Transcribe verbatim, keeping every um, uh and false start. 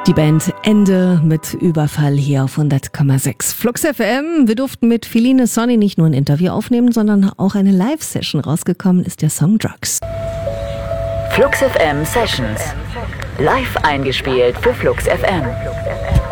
Die Band Ende mit Überfall hier auf hundert Komma sechs. Flux F M. Wir durften mit Feline Sonny nicht nur ein Interview aufnehmen, sondern auch eine Live-Session. Rausgekommen ist der Song Drugs. Flux F M Sessions. Live eingespielt für Flux F M.